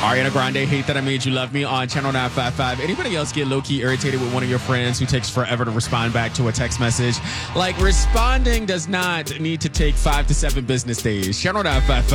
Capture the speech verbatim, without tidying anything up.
Ariana Grande, Hate That I Made You Love Me on Channel nine five five. Anybody else get low-key irritated with one of your friends who takes forever to respond back to a text message? Like, responding does not need to take five to seven business days. Channel nine five five.